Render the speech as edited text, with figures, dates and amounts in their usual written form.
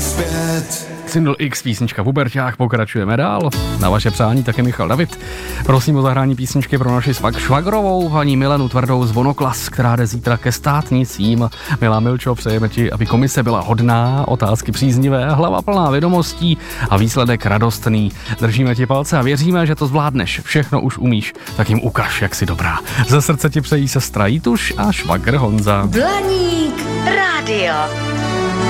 zpět. Single X, písnička v Uberťách, pokračujeme dál. Na vaše přání také Michal David. Prosím o zahrání písničky pro naši švagrovou, paní Milenu Tvrdou z Vonoklas, která jde zítra ke státnicím. Milá Milčo, přejeme ti, aby komise byla hodná, otázky příznivé, hlava plná vědomostí a výsledek radostný. Držíme ti palce a věříme, že to zvládneš. Všechno už umíš, tak jim ukaž, jak jsi dobrá. Ze srdce ti přejí sestra Jituš a švagr Honza. Blaník rádio.